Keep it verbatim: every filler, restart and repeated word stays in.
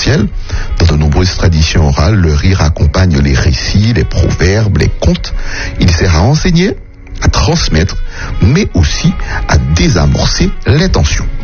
essentiel. Dans de nombreuses traditions orales, le rire accompagne les récits, les proverbes, les contes. Il sert à enseigner, à transmettre, mais aussi à désamorcer les tensions.